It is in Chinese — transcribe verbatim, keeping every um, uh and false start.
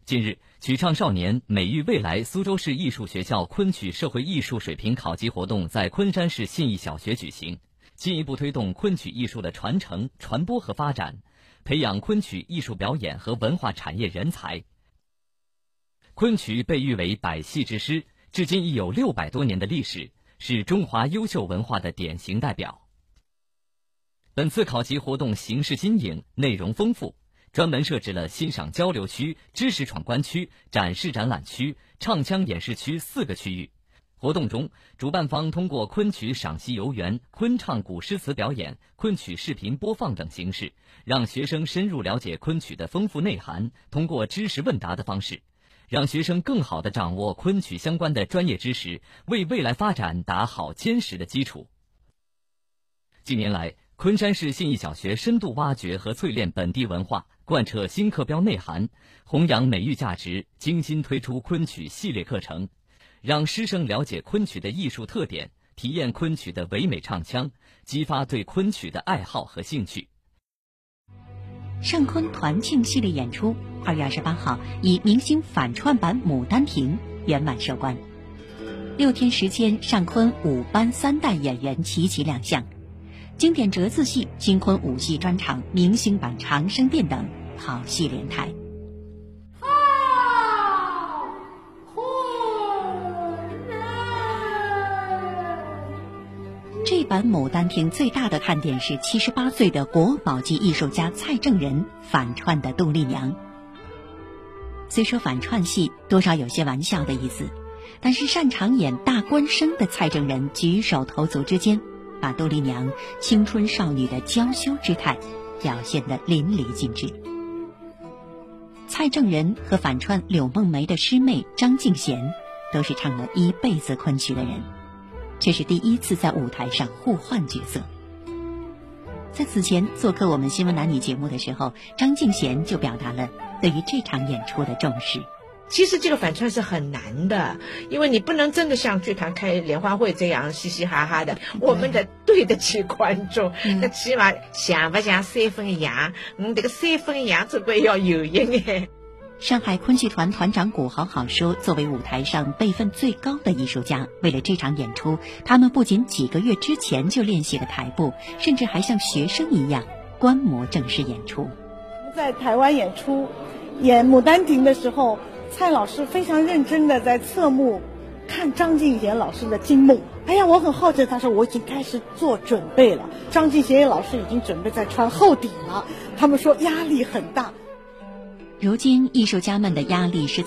近日，曲畅少年、美育未来苏州市艺术学校昆曲社会艺术水平考级活动在昆山市信义小学举行，进一步推动昆曲艺术的传承、传播和发展，培养昆曲艺术表演和文化产业人才。昆曲被誉为百戏之师，至今已有六百多年的历史，是中华优秀文化的典型代表。本次考级活动形式新颖，内容丰富，专门设置了欣赏交流区、知识闯关区、展示展览区、唱腔演示区四个区域。活动中，主办方通过昆曲赏析游园、昆唱古诗词表演、昆曲视频播放等形式，让学生深入了解昆曲的丰富内涵，通过知识问答的方式，让学生更好地掌握昆曲相关的专业知识，为未来发展打好坚实的基础。近年来，昆山市信义小学深度挖掘和淬炼本地文化，贯彻新课标内涵，弘扬美育价值，精心推出昆曲系列课程，让师生了解昆曲的艺术特点，体验昆曲的唯美唱腔，激发对昆曲的爱好和兴趣。 上昆团庆系列演出二月二十八号以明星反串版《牡丹亭》圆满收官。六天时间，上昆五班三代演员齐齐亮相，经典折子戏、新昆武戏专场、明星版长生殿等好戏连台。这版《牡丹亭》最大的看点是七十八岁的国宝级艺术家蔡正仁反串的杜丽娘。虽说反串戏多少有些玩笑的意思，但是擅长演大官生的蔡正仁举手投足之间，把杜丽娘青春少女的娇羞之态表现得淋漓尽致。蔡正仁和反串柳梦梅的师妹张敬贤都是唱了一辈子昆曲的人，这是第一次在舞台上互换角色。在此前做客我们新闻男女节目的时候，张敬贤就表达了对于这场演出的重视。 其实这个反串是很难的，因为你不能真的像剧团开联欢会这样嘻嘻哈哈的，我们得对得起观众，那、嗯、起码像不像三分洋，嗯，这个三分洋总归要有音哎。 上海昆剧团团长古豪好说，作为舞台上辈分最高的艺术家，为了这场演出，他们不仅几个月之前就练习了台步，甚至还像学生一样观摩正式演出。 在台湾演出演《牡丹亭》的时候，蔡老师非常认真的在侧目看张敬贤老师的惊梦。哎呀，我很好奇，他说我已经开始做准备了。张敬贤老师已经准备在穿厚底了，他们说压力很大。 如今艺术家们的压力是